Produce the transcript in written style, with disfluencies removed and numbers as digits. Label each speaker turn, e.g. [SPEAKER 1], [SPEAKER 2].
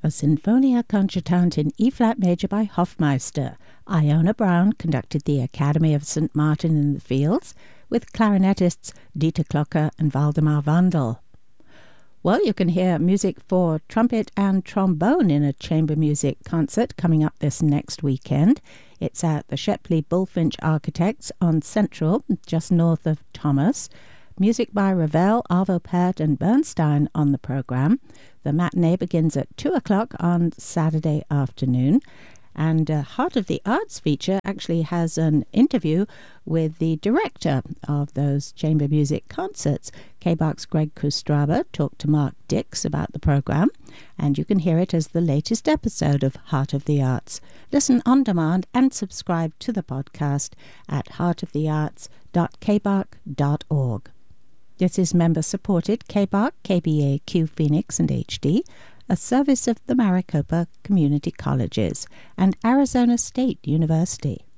[SPEAKER 1] a Sinfonia Concertante in E-flat major by Hofmeister. Iona Brown conducted the Academy of St. Martin in the Fields with clarinetists Dieter Klocker and Waldemar Wandel. Well, you can hear music for trumpet and trombone in a chamber music concert coming up this next weekend. It's at the Shepley Bullfinch Architects on Central, just north of Thomas. Music by Ravel, Arvo Pärt and Bernstein on the programme. The matinee begins at 2 o'clock on Saturday afternoon. And Heart of the Arts feature actually has an interview with the director of those chamber music concerts. KBARC's Greg Kustraba talked to Mark Dix about the programme, and you can hear it as the latest episode of Heart of the Arts. Listen on demand and subscribe to the podcast at heartofthearts.kbarc.org. This is member-supported KBARC, KBA, Q Phoenix and HD, a service of the Maricopa Community Colleges and Arizona State University.